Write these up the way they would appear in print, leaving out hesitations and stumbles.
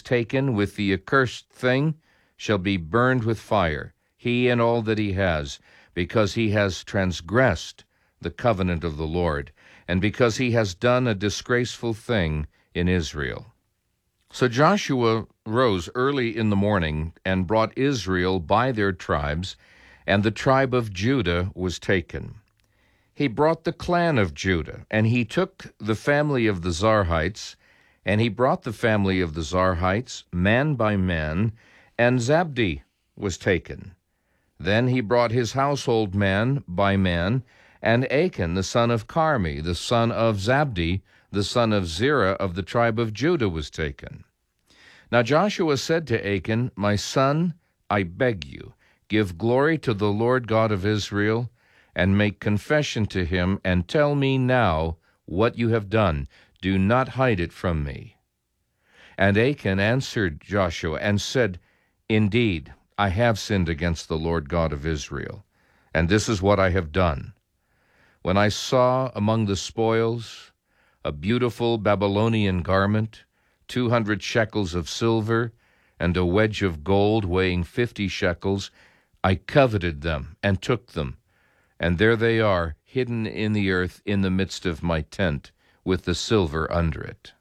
is taken with the accursed thing shall be burned with fire, he and all that he has, because he has transgressed the covenant of the Lord, and because he has done a disgraceful thing in Israel. So Joshua rose early in the morning and brought Israel by their tribes, and the tribe of Judah was taken. He brought the clan of Judah, and he took the family of the Zarhites, and he brought the family of the Zarhites, man by man, and Zabdi was taken. Then he brought his household man by man, and Achan the son of Carmi, the son of Zabdi, the son of Zerah of the tribe of Judah was taken. Now Joshua said to Achan, My son, I beg you, give glory to the Lord God of Israel, and make confession to him, and tell me now what you have done. Do not hide it from me. And Achan answered Joshua and said, Indeed, I have sinned against the Lord God of Israel, and this is what I have done. When I saw among the spoils a beautiful Babylonian garment, 200 shekels of silver, and a wedge of gold weighing 50 shekels, I coveted them and took them, and there they are, hidden in the earth in the midst of my tent, with the silver under it.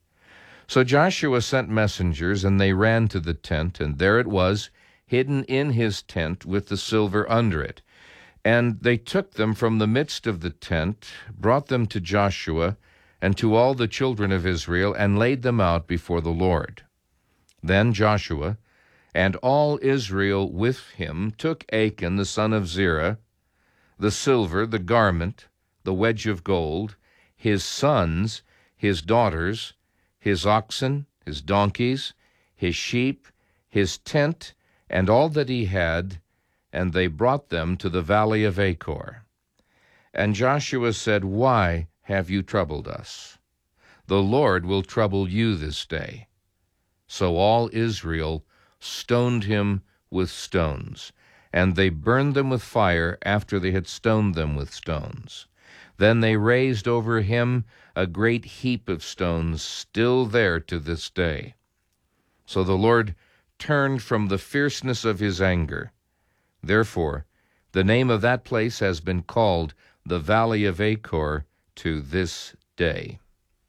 So Joshua sent messengers, and they ran to the tent, and there it was, hidden in his tent with the silver under it. And they took them from the midst of the tent, brought them to Joshua and to all the children of Israel, and laid them out before the Lord. Then Joshua and all Israel with him took Achan the son of Zerah, the silver, the garment, the wedge of gold, his sons, his daughters, his oxen, his donkeys, his sheep, his tent, and all that he had, and they brought them to the valley of Achor. And Joshua said, Why have you troubled us? The Lord will trouble you this day. So all Israel stoned him with stones, and they burned them with fire after they had stoned them with stones. Then they raised over him a great heap of stones, still there to this day. So the Lord turned from the fierceness of his anger. Therefore, the name of that place has been called the Valley of Achor to this day.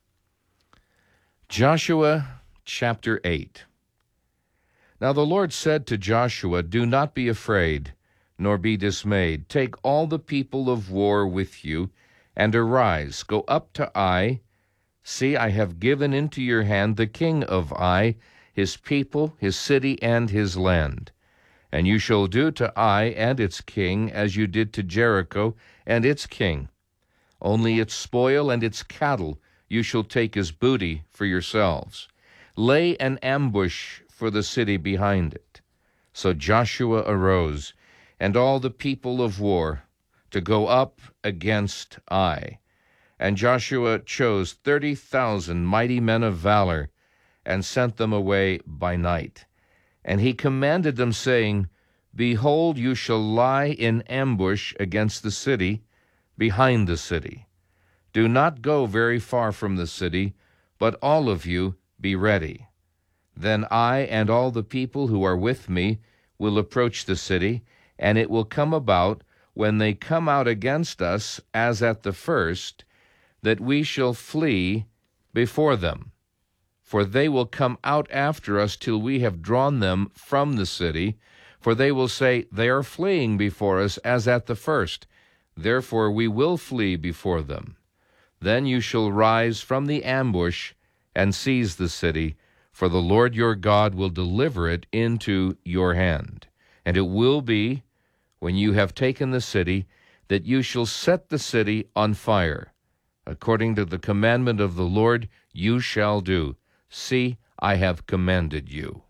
Joshua chapter 8. Now the Lord said to Joshua, Do not be afraid, nor be dismayed. Take all the people of war with you, and arise, go up to Ai. See, I have given into your hand the king of Ai, his people, his city, and his land. And you shall do to Ai and its king as you did to Jericho and its king. Only its spoil and its cattle you shall take as booty for yourselves. Lay an ambush for the city behind it. So Joshua arose, and all the people of war, to go up against Ai. And Joshua chose 30,000 mighty men of valor, and sent them away by night. And he commanded them, saying, Behold, you shall lie in ambush against the city, behind the city. Do not go very far from the city, but all of you be ready. Then I and all the people who are with me will approach the city, and it will come about, when they come out against us, as at the first, that we shall flee before them. For they will come out after us till we have drawn them from the city. For they will say, They are fleeing before us as at the first. Therefore we will flee before them. Then you shall rise from the ambush and seize the city, for the Lord your God will deliver it into your hand. And it will be, when you have taken the city, that you shall set the city on fire. According to the commandment of the Lord you shall do. See, I have commanded you.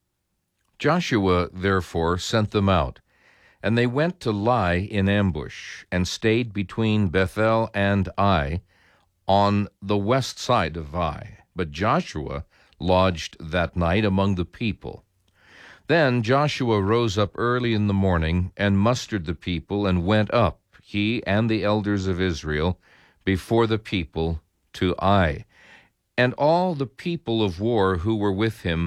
Joshua therefore sent them out, and they went to lie in ambush, and stayed between Bethel and Ai, on the west side of Ai. But Joshua lodged that night among the people. Then Joshua rose up early in the morning, and mustered the people, and went up, he and the elders of Israel, before the people to Ai. And all the people of war who were with him